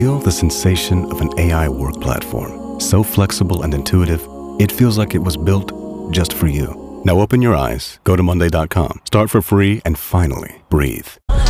Feel the sensation of an AI work platform. So flexible and intuitive, it feels like it was built just for you. Now open your eyes, go to monday.com, start for free, and finally breathe.